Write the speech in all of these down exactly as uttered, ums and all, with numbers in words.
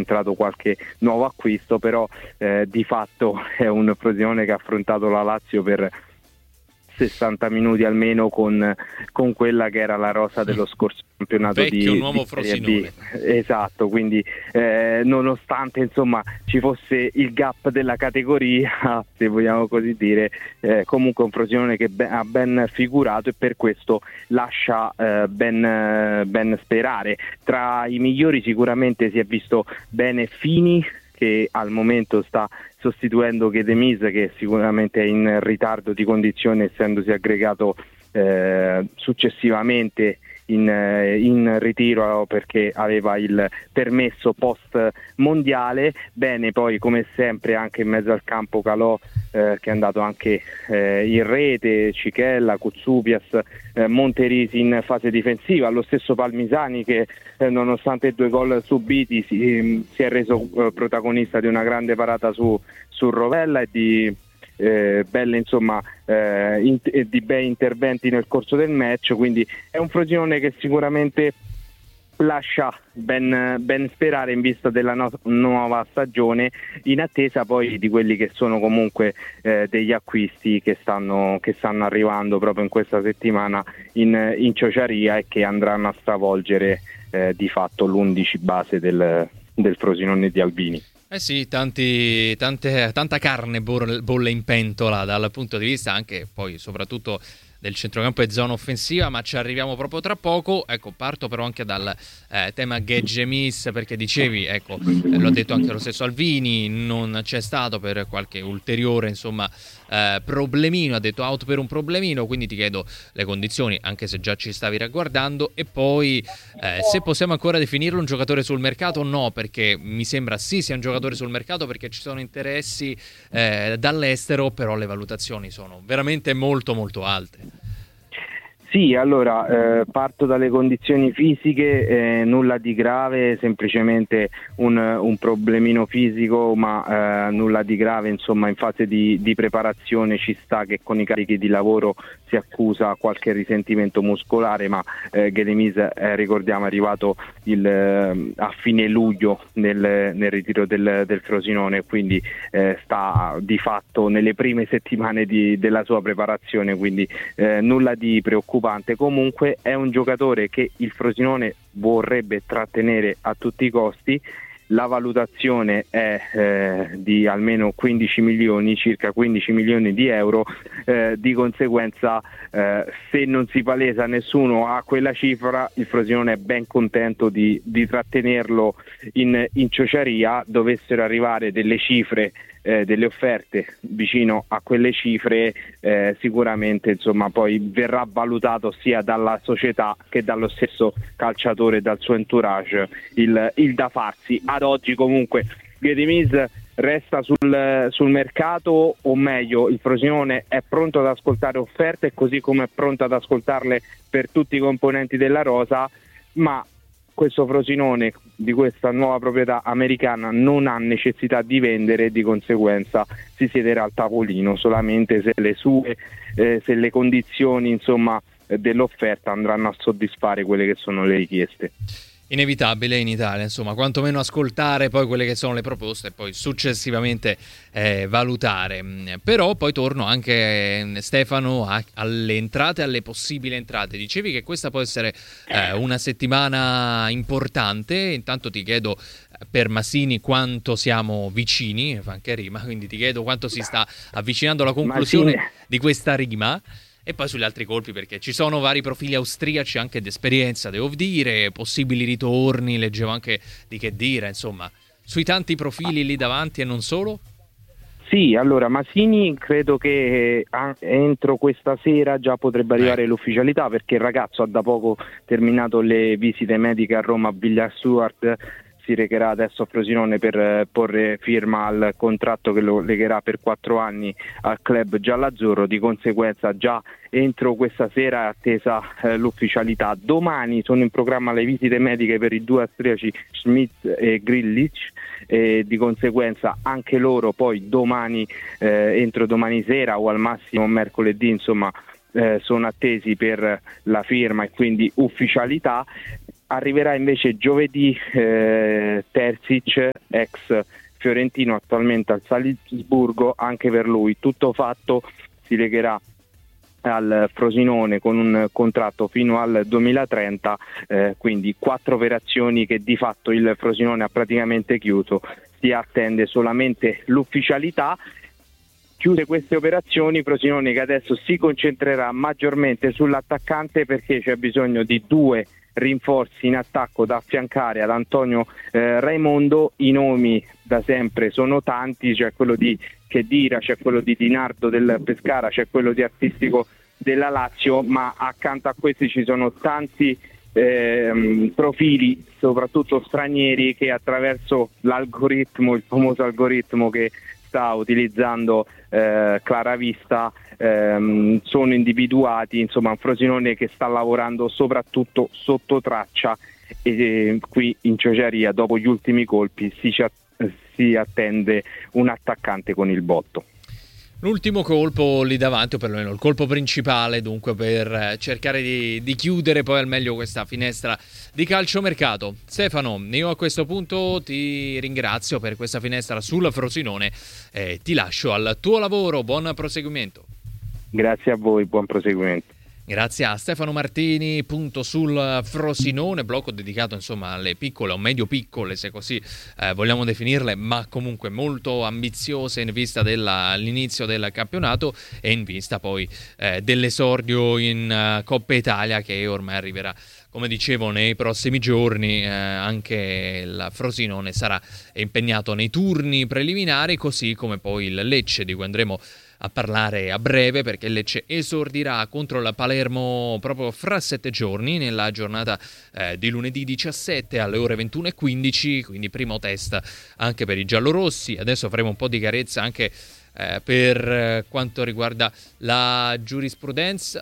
entrato qualche nuovo acquisto, però eh, di fatto è un Frosinone che ha affrontato la Lazio per sessanta minuti almeno con, con quella che era la rosa dello scorso campionato. Vecchio di, nuovo di Frosinone. Esatto, quindi eh, nonostante insomma ci fosse il gap della categoria, se vogliamo così dire, eh, comunque un Frosinone che ben, ha ben figurato, e per questo lascia eh, ben, ben sperare. Tra i migliori sicuramente si è visto bene Fini, che al momento sta sostituendo Kedemis, che sicuramente è in ritardo di condizione, essendosi aggregato eh, successivamente in, eh, in ritiro perché aveva il permesso post mondiale. Bene, poi come sempre anche in mezzo al campo Calò, eh, che è andato anche eh, in rete, Cichella, Kutsupias, eh, Monterisi in fase difensiva, lo stesso Palmisani che eh, nonostante due gol subiti si, si è reso eh, protagonista di una grande parata su, su Rovella e di Eh, belle insomma eh, in, eh, di bei interventi nel corso del match. Quindi è un Frosinone che sicuramente lascia ben, ben sperare in vista della no- nuova stagione, in attesa poi di quelli che sono comunque eh, degli acquisti che stanno, che stanno arrivando proprio in questa settimana in, in Ciociaria e che andranno a stravolgere eh, di fatto l'undici base del, del Frosinone di Albini. Eh sì, tanti, tante, tanta carne bolle in pentola dal punto di vista anche poi soprattutto del centrocampo e zona offensiva, ma ci arriviamo proprio tra poco. Ecco, parto però anche dal eh, tema Gedgemis, perché dicevi, ecco, eh, lo ha detto anche lo stesso Albini, non c'è stato per qualche ulteriore insomma eh, problemino, ha detto out per un problemino, quindi ti chiedo le condizioni, anche se già ci stavi ragguardando, e poi eh, se possiamo ancora definirlo un giocatore sul mercato o no, perché mi sembra sì sia un giocatore sul mercato perché ci sono interessi eh, dall'estero, però le valutazioni sono veramente molto molto alte. Sì, allora eh, parto dalle condizioni fisiche, eh, nulla di grave, semplicemente un, un problemino fisico, ma eh, nulla di grave, insomma in fase di, di preparazione ci sta che con i carichi di lavoro si accusa qualche risentimento muscolare, ma eh, Geddemis eh, ricordiamo è arrivato il, eh, a fine luglio nel, nel ritiro del, del Frosinone, quindi eh, sta di fatto nelle prime settimane di, della sua preparazione, quindi eh, nulla di preoccupante. Comunque è un giocatore che il Frosinone vorrebbe trattenere a tutti i costi. La valutazione è eh, di almeno quindici milioni, circa quindici milioni di euro, eh, di conseguenza eh, se non si palesa nessuno a quella cifra, il Frosinone è ben contento di, di trattenerlo in, in Ciociaria. Dovessero arrivare delle cifre, Eh, delle offerte vicino a quelle cifre, eh, sicuramente insomma poi verrà valutato sia dalla società che dallo stesso calciatore e dal suo entourage il, il da farsi. Ad oggi comunque Geddemis resta sul, sul mercato, o meglio il Frosinone è pronto ad ascoltare offerte, così come è pronto ad ascoltarle per tutti i componenti della rosa, ma questo Frosinone di questa nuova proprietà americana non ha necessità di vendere, di conseguenza si siederà al tavolino solamente se le sue eh, se le condizioni insomma dell'offerta andranno a soddisfare quelle che sono le richieste. Inevitabile in Italia, insomma, quantomeno ascoltare poi quelle che sono le proposte e poi successivamente eh, valutare. Però poi torno anche, Stefano, a, alle entrate, alle possibili entrate. Dicevi che questa può essere eh, una settimana importante, intanto ti chiedo per Masini quanto siamo vicini, fa anche rima, quindi ti chiedo quanto si sta avvicinando alla conclusione Masini di questa rima. E poi sugli altri colpi, perché ci sono vari profili austriaci anche d'esperienza, devo dire, possibili ritorni, leggevo anche di che dire, insomma, sui tanti profili lì davanti e non solo. Sì, allora Masini credo che entro questa sera già potrebbe arrivare eh. l'ufficialità, perché il ragazzo ha da poco terminato le visite mediche a Roma, a Villa Stuart, si recherà adesso a Frosinone per porre firma al contratto che lo legherà per quattro anni al club giall'azzurro. Di conseguenza già entro questa sera è attesa eh, l'ufficialità. Domani sono in programma le visite mediche per i due austriaci Schmidt e Grillich, e di conseguenza anche loro poi domani, eh, entro domani sera o al massimo mercoledì, insomma, eh, sono attesi per la firma e quindi ufficialità. arriverà invece giovedì eh, Terzic, ex fiorentino, attualmente al Salisburgo, anche per lui tutto fatto, si legherà al Frosinone con un contratto fino al duemilatrenta, eh, quindi quattro operazioni che di fatto il Frosinone ha praticamente chiuso, si attende solamente l'ufficialità. Chiuse queste operazioni, Frosinone che adesso si concentrerà maggiormente sull'attaccante, perché c'è bisogno di due rinforzi in attacco da affiancare ad Antonio eh, Raimondo. I nomi da sempre sono tanti, c'è quello di Khedira, c'è quello di Di Nardo del Pescara, c'è quello di Artistico della Lazio, ma accanto a questi ci sono tanti eh, profili, soprattutto stranieri, che attraverso l'algoritmo, il famoso algoritmo che sta utilizzando eh, Claravista, ehm, sono individuati. Insomma, un Frosinone che sta lavorando soprattutto sotto traccia, e eh, qui in Ciociaria dopo gli ultimi colpi si, si attende un attaccante con il botto. L'ultimo colpo lì davanti, o perlomeno il colpo principale, dunque, per cercare di, di chiudere poi al meglio questa finestra di calciomercato. Stefano, io a questo punto ti ringrazio per questa finestra sulla Frosinone e ti lascio al tuo lavoro. Buon proseguimento. Grazie a voi, buon proseguimento. Grazie a Stefano Martini, punto sul Frosinone, blocco dedicato insomma alle piccole o medio piccole, se così eh, vogliamo definirle, ma comunque molto ambiziose in vista dell'inizio del campionato e in vista poi eh, dell'esordio in uh, Coppa Italia, che ormai arriverà, come dicevo, nei prossimi giorni. Eh, anche il Frosinone sarà impegnato nei turni preliminari, così come poi il Lecce, di cui andremo a parlare a breve, perché il Lecce esordirà contro la Palermo proprio fra sette giorni, nella giornata eh, di lunedì diciassette alle ore ventuno e quindici, quindi primo test anche per i giallorossi. Adesso faremo un po' di chiarezza anche eh, per eh, quanto riguarda la giurisprudenza.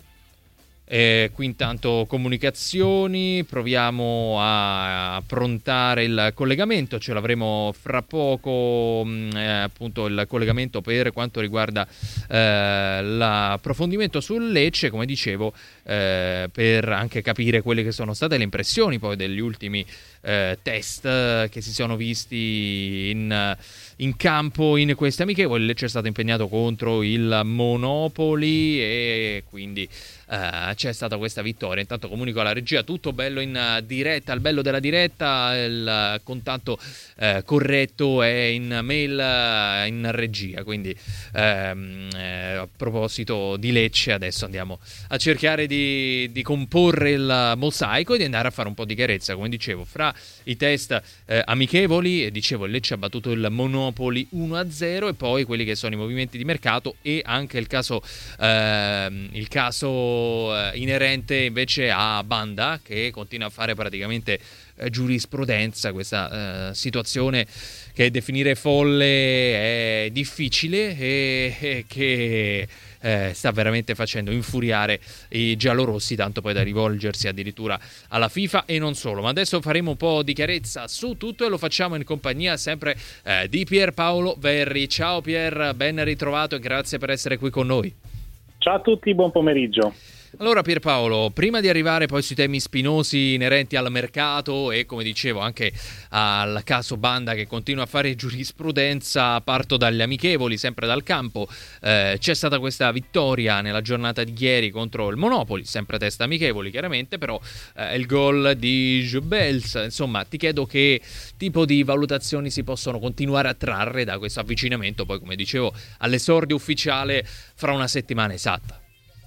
E qui intanto comunicazioni, proviamo a approntare il collegamento, ce l'avremo fra poco, eh, appunto il collegamento per quanto riguarda eh, l'approfondimento sul Lecce, come dicevo, eh, per anche capire quelle che sono state le impressioni poi degli ultimi eh, test che si sono visti in, in campo in queste amichevoli. Il Lecce è stato impegnato contro il Monopoli e quindi Uh, c'è stata questa vittoria. Intanto comunico alla regia, tutto bello in uh, diretta, il bello della diretta, il uh, contatto uh, corretto è in mail uh, in regia, quindi um, uh, a proposito di Lecce adesso andiamo a cercare di, di comporre il mosaico e di andare a fare un po' di chiarezza, come dicevo, fra i test uh, amichevoli. E dicevo, il Lecce ha battuto il Monopoli uno a zero, e poi quelli che sono i movimenti di mercato e anche il caso uh, il caso inerente invece a Banda, che continua a fare praticamente eh, giurisprudenza. Questa eh, situazione che definire folle è difficile e, e che eh, sta veramente facendo infuriare i giallorossi, tanto poi da rivolgersi addirittura alla FIFA e non solo. Ma adesso faremo un po' di chiarezza su tutto e lo facciamo in compagnia sempre eh, di Pierpaolo Verri. Ciao Pier, ben ritrovato e grazie per essere qui con noi. Ciao a tutti, buon pomeriggio. Allora Pierpaolo, prima di arrivare poi sui temi spinosi inerenti al mercato e, come dicevo, anche al caso Banda che continua a fare giurisprudenza, parto dagli amichevoli, sempre dal campo. Eh, c'è stata questa vittoria nella giornata di ieri contro il Monopoli, sempre test amichevoli chiaramente, però eh, il gol di Jubels. Insomma, ti chiedo che tipo di valutazioni si possono continuare a trarre da questo avvicinamento, poi come dicevo, all'esordio ufficiale fra una settimana esatta.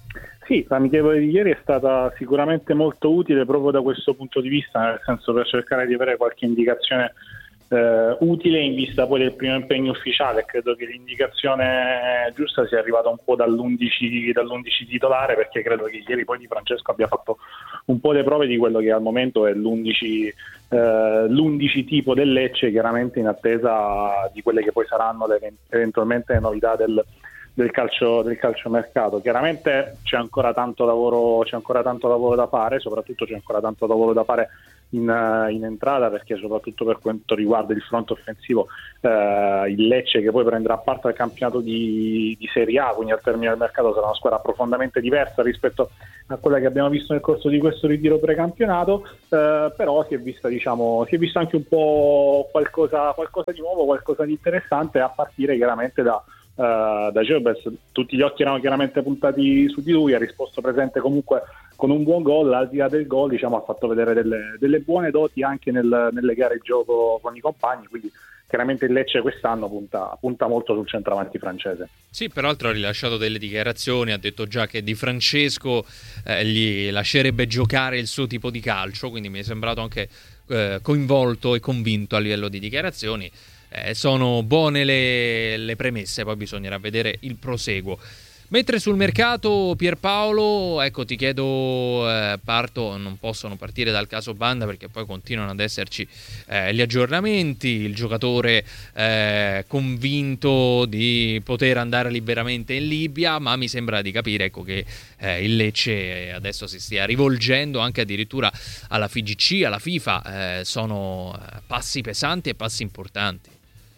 Sì, l'amichevole di ieri è stata sicuramente molto utile proprio da questo punto di vista, nel senso per cercare di avere qualche indicazione eh, utile in vista poi del primo impegno ufficiale. Credo che l'indicazione giusta sia arrivata un po' dall'undici, dall'undici titolare, perché credo che ieri poi Di Francesco abbia fatto un po' le prove di quello che al momento è l'undici, eh, l'undici tipo del Lecce, chiaramente in attesa di quelle che poi saranno le, eventualmente le novità del del calcio del calciomercato. Chiaramente c'è ancora tanto lavoro c'è ancora tanto lavoro da fare, soprattutto c'è ancora tanto lavoro da fare in, in entrata, perché soprattutto per quanto riguarda il fronte offensivo eh, il Lecce, che poi prenderà parte al campionato di, di Serie A, quindi al termine del mercato sarà una squadra profondamente diversa rispetto a quella che abbiamo visto nel corso di questo ritiro precampionato, eh, però si è vista diciamo si è visto anche un po' qualcosa, qualcosa di nuovo, qualcosa di interessante, a partire chiaramente da Uh, da Goebbels. Tutti gli occhi erano chiaramente puntati su di lui, ha risposto presente comunque con un buon gol, al di là del gol diciamo ha fatto vedere delle, delle buone doti anche nel, nelle gare di gioco con i compagni, quindi chiaramente il Lecce quest'anno punta, punta molto sul centravanti francese. Sì, peraltro ha rilasciato delle dichiarazioni, ha detto già che Di Francesco eh, gli lascerebbe giocare il suo tipo di calcio, quindi mi è sembrato anche eh, coinvolto e convinto a livello di dichiarazioni. Eh, sono buone le, le premesse, poi bisognerà vedere il proseguo. Mentre sul mercato, Pierpaolo, ecco, ti chiedo, eh, parto, non possono partire dal caso Banda perché poi continuano ad esserci eh, gli aggiornamenti, il giocatore eh, convinto di poter andare liberamente in Libia, ma mi sembra di capire, ecco, che eh, il Lecce adesso si stia rivolgendo anche addirittura alla F I G C, alla FIFA, eh, sono passi pesanti e passi importanti.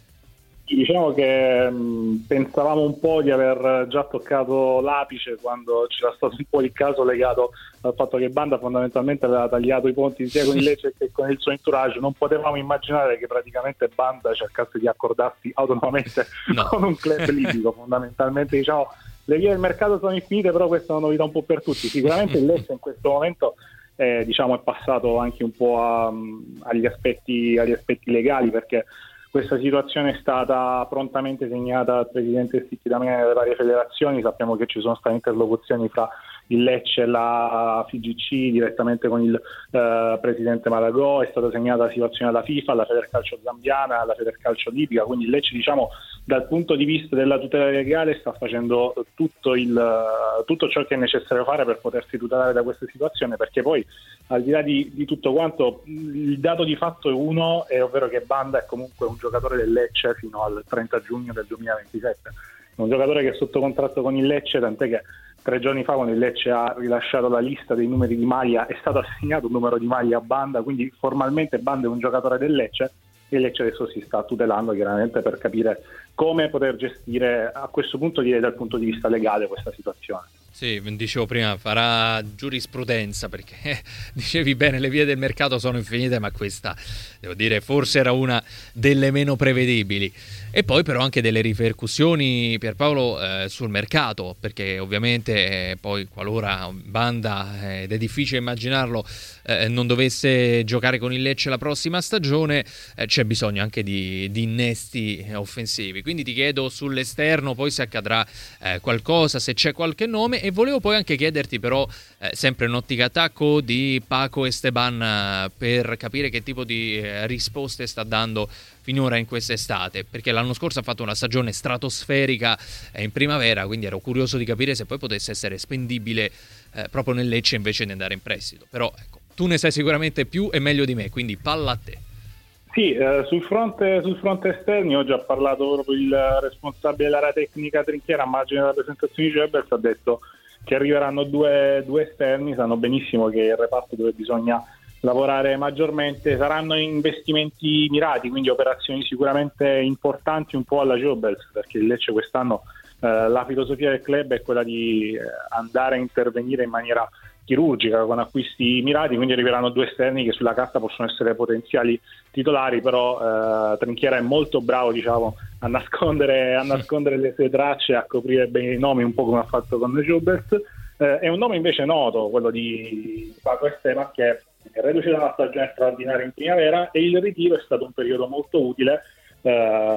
Diciamo che mh, pensavamo un po' di aver già toccato l'apice quando c'era stato un po' il caso legato al fatto che Banda fondamentalmente aveva tagliato i ponti sia con il Lecce che con il suo entourage. Non potevamo immaginare che praticamente Banda cercasse di accordarsi autonomamente no. con un club libico. Fondamentalmente diciamo le vie del mercato sono infinite, però questa è una novità un po' per tutti. Sicuramente il Lecce in questo momento eh, diciamo è passato anche un po' a, agli aspetti agli aspetti legali, perché questa situazione è stata prontamente segnata dal presidente Stichi Damiani delle varie federazioni. Sappiamo che ci sono state interlocuzioni fra il Lecce e la F I G C direttamente con il eh, presidente Malagò, è stata segnata la situazione alla FIFA, alla Federcalcio zambiana, alla Federcalcio libica, quindi il Lecce diciamo dal punto di vista della tutela legale sta facendo tutto, il, tutto ciò che è necessario fare per potersi tutelare da questa situazione, perché poi al di là di, di tutto quanto il dato di fatto è uno, è ovvero che Banda è comunque un giocatore del Lecce fino al trenta giugno del duemilaventisette, è un giocatore che è sotto contratto con il Lecce, tant'è che tre giorni fa quando il Lecce ha rilasciato la lista dei numeri di maglia è stato assegnato un numero di maglia a Banda, quindi formalmente Banda è un giocatore del Lecce e il Lecce adesso si sta tutelando chiaramente per capire come poter gestire a questo punto direi dal punto di vista legale questa situazione. Sì, dicevo prima, farà giurisprudenza perché eh, dicevi bene, le vie del mercato sono infinite, ma questa, devo dire, forse era una delle meno prevedibili. E poi però anche delle ripercussioni, Pierpaolo, eh, sul mercato, perché ovviamente eh, poi qualora Banda, eh, ed è difficile immaginarlo, eh, non dovesse giocare con il Lecce la prossima stagione, eh, c'è bisogno anche di, di innesti offensivi. Quindi ti chiedo sull'esterno poi se accadrà eh, qualcosa, se c'è qualche nome, e volevo poi anche chiederti però, eh, sempre in ottica attacco, di Paco Esteban, eh, per capire che tipo di eh, risposte sta dando finora in quest'estate, perché l'anno scorso ha fatto una stagione stratosferica eh, in primavera, quindi ero curioso di capire se poi potesse essere spendibile eh, proprio nel Lecce invece di andare in prestito. Però ecco, tu ne sai sicuramente più e meglio di me, quindi palla a te. Sì, eh, sul fronte sul fronte esterni oggi ha parlato proprio il responsabile dell'area tecnica Trinchiera, a margine della presentazione di Goebbels, ha detto che arriveranno due, due esterni, sanno benissimo che il reparto dove bisogna lavorare maggiormente saranno investimenti mirati, quindi operazioni sicuramente importanti un po' alla Goebbels, perché il Lecce quest'anno eh, la filosofia del club è quella di eh, andare a intervenire in maniera chirurgica con acquisti mirati, quindi arriveranno due esterni che sulla carta possono essere potenziali titolari, però eh, Trinchiera è molto bravo diciamo a nascondere, a nascondere le sue tracce, a coprire bene i nomi, un po' come ha fatto con Goebbels. Eh, è un nome invece noto, quello di Paco Esteban, che è reduce da una stagione straordinaria in primavera, e il ritiro è stato un periodo molto utile eh,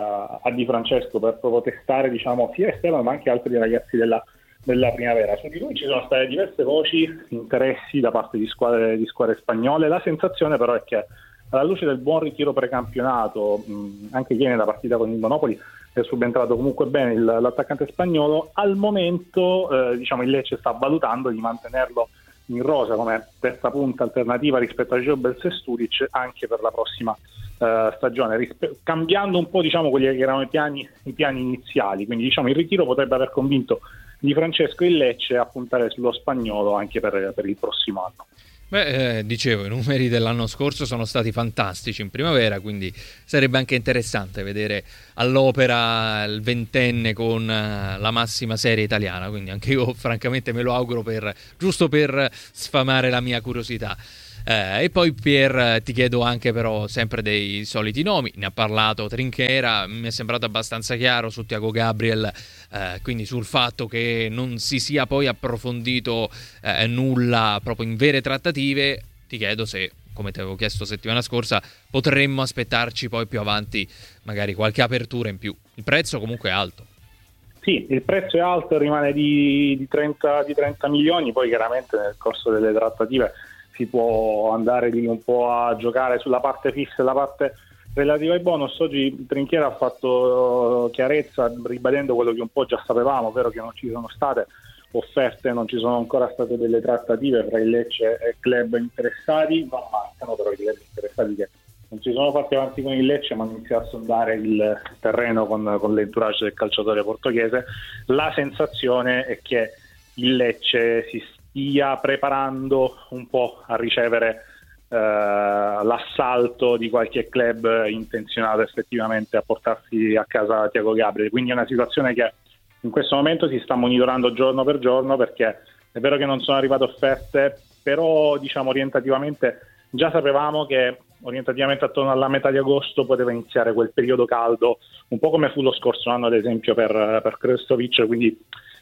a Di Francesco per proprio testare diciamo sia Esteban ma anche altri ragazzi della della primavera. Su di lui ci sono state diverse voci, interessi da parte di squadre, di squadre spagnole. La sensazione però è che alla luce del buon ritiro precampionato, mh, anche ieri nella partita con il Monopoli è subentrato comunque bene il, l'attaccante spagnolo, al momento eh, diciamo il Lecce sta valutando di mantenerlo in rosa come terza punta alternativa rispetto a Goebbels e Sturic anche per la prossima Uh, stagione, rispe- cambiando un po' diciamo quelli che erano i piani, i piani iniziali, quindi diciamo il ritiro potrebbe aver convinto Di Francesco il Lecce a puntare sullo spagnolo anche per, per il prossimo anno. Beh, eh, dicevo, i numeri dell'anno scorso sono stati fantastici in primavera, quindi sarebbe anche interessante vedere all'opera il ventenne con uh, la massima serie italiana, quindi anche io francamente me lo auguro, per giusto per sfamare la mia curiosità. Eh, e poi Pier, ti chiedo anche però sempre dei soliti nomi, ne ha parlato Trinchera, mi è sembrato abbastanza chiaro su Thiago Gabriel, eh, quindi sul fatto che non si sia poi approfondito eh, nulla proprio in vere trattative. Ti chiedo se, come ti avevo chiesto settimana scorsa, potremmo aspettarci poi più avanti magari qualche apertura in più. Il prezzo comunque è alto. Sì, il prezzo è alto, rimane di, di, trenta, di trenta milioni, poi chiaramente nel corso delle trattative si può andare lì un po' a giocare sulla parte fissa e la parte relativa ai bonus. Oggi Trinchiera ha fatto chiarezza ribadendo quello che un po' già sapevamo, ovvero che non ci sono state offerte, non ci sono ancora state delle trattative tra il Lecce e club interessati, non mancano però i club interessati che non si sono fatti avanti con il Lecce, ma hanno iniziato a sondare il terreno con, con l'entourage del calciatore portoghese. La sensazione è che il Lecce si stia preparando un po' a ricevere eh, l'assalto di qualche club intenzionato effettivamente a portarsi a casa Thiago Gabriel, quindi è una situazione che in questo momento si sta monitorando giorno per giorno, perché è vero che non sono arrivate offerte, però diciamo orientativamente già sapevamo che orientativamente attorno alla metà di agosto poteva iniziare quel periodo caldo, un po' come fu lo scorso anno ad esempio per, per Krstovic, quindi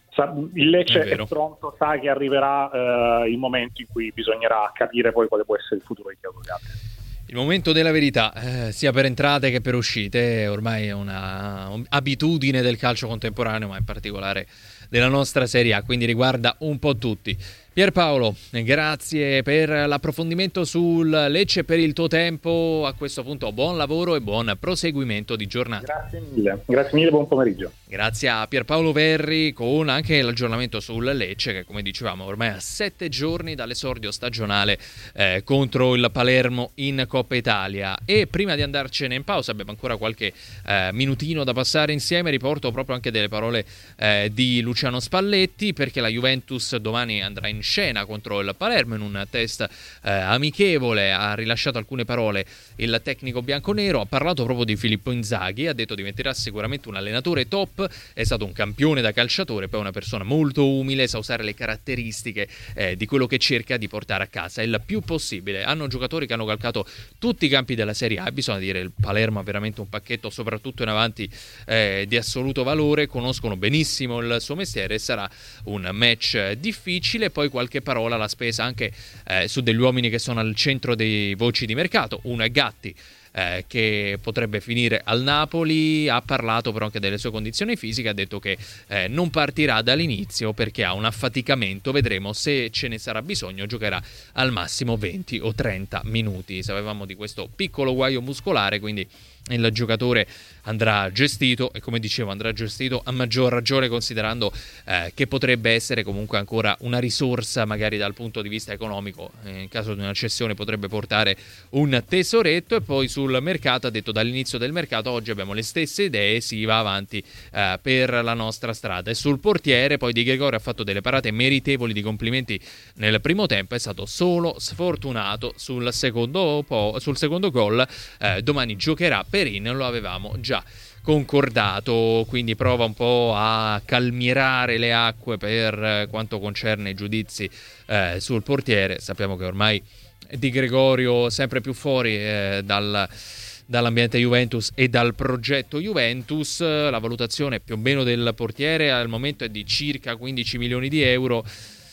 il Lecce è, è pronto, sa che arriverà eh, il momento in cui bisognerà capire poi quale può essere il futuro di Thiago Gabriel. Il momento della verità, eh, sia per entrate che per uscite, ormai è una abitudine del calcio contemporaneo, ma in particolare della nostra Serie A, quindi riguarda un po' tutti. Pierpaolo, grazie per l'approfondimento sul Lecce, per il tuo tempo. A questo punto buon lavoro e buon proseguimento di giornata. Grazie mille, grazie mille, buon pomeriggio. Grazie a Pierpaolo Verri con anche l'aggiornamento sul Lecce, che come dicevamo ormai a sette giorni dall'esordio stagionale eh, contro il Palermo in Coppa Italia. E prima di andarcene in pausa, abbiamo ancora qualche eh, minutino da passare insieme, riporto proprio anche delle parole eh, di Luciano Spalletti, perché la Juventus domani andrà in scena contro il Palermo in un test eh, amichevole. Ha rilasciato alcune parole il tecnico bianconero, ha parlato proprio di Filippo Inzaghi, ha detto diventerà sicuramente un allenatore top, è stato un campione da calciatore, poi una persona molto umile, sa usare le caratteristiche eh, di quello che cerca di portare a casa il più possibile. Hanno giocatori che hanno calcato tutti i campi della Serie A, bisogna dire il Palermo ha veramente un pacchetto soprattutto in avanti eh, di assoluto valore, conoscono benissimo il suo mestiere, sarà un match difficile. Poi qualche parola alla spesa anche eh, su degli uomini che sono al centro dei voci di mercato. Uno è Gatti, eh, che potrebbe finire al Napoli, ha parlato però anche delle sue condizioni fisiche, ha detto che eh, non partirà dall'inizio perché ha un affaticamento, vedremo se ce ne sarà bisogno, giocherà al massimo venti o trenta minuti. Sapevamo di questo piccolo guaio muscolare, quindi il giocatore andrà gestito, e come dicevo andrà gestito a maggior ragione considerando eh, che potrebbe essere comunque ancora una risorsa magari dal punto di vista economico, in caso di una cessione potrebbe portare un tesoretto. E poi sul mercato ha detto dall'inizio del mercato oggi abbiamo le stesse idee, si va avanti eh, per la nostra strada. E sul portiere poi Di Gregorio ha fatto delle parate meritevoli di complimenti nel primo tempo, è stato solo sfortunato sul secondo, po- sul secondo gol, eh, domani giocherà Perin, lo avevamo già concordato, quindi prova un po' a calmierare le acque per quanto concerne i giudizi eh, sul portiere. Sappiamo che ormai Di Gregorio sempre più fuori eh, dal, dall'ambiente Juventus e dal progetto Juventus. La valutazione più o meno del portiere al momento è di circa quindici milioni di euro.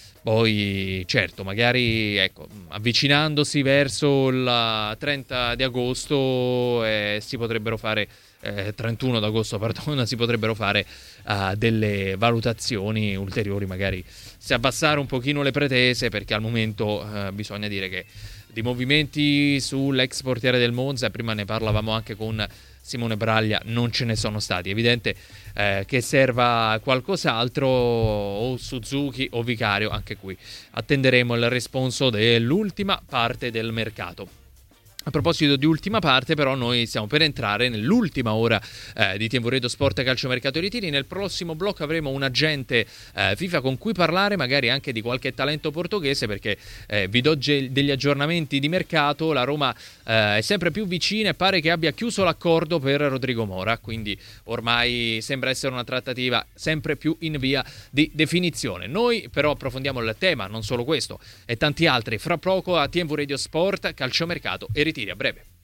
Poi certo, magari ecco, avvicinandosi verso il trenta di agosto eh, si potrebbero fare eh, trentuno d'agosto, pardon, si potrebbero fare uh, delle valutazioni ulteriori, magari si abbassare un pochino le pretese, perché al momento uh, bisogna dire che di movimenti sull'ex portiere del Monza, prima ne parlavamo anche con Simone Braglia, non ce ne sono stati. È evidente eh, che serva qualcos'altro, o Suzuki o Vicario, anche qui attenderemo il responso dell'ultima parte del mercato. A proposito di ultima parte, però, noi stiamo per entrare nell'ultima ora eh, di T V Radio Sport Calciomercato Ritiri. Nel prossimo blocco avremo un agente eh, FIFA con cui parlare, magari anche di qualche talento portoghese, perché eh, vi do ge- degli aggiornamenti di mercato. La Roma eh, è sempre più vicina e pare che abbia chiuso l'accordo per Rodrigo Mora, quindi ormai sembra essere una trattativa sempre più in via di definizione. Noi però approfondiamo il tema, non solo questo, e tanti altri fra poco a T V Radio Sport Calciomercato e Ritiri. A breve.